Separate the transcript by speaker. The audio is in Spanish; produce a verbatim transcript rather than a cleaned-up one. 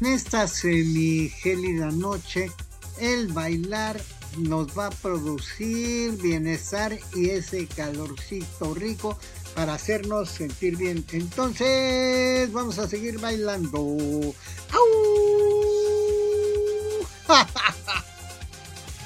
Speaker 1: En esta semigélida noche, el bailar nos va a producir bienestar y ese calorcito rico para hacernos sentir bien. Entonces, vamos a seguir bailando. ¡Au!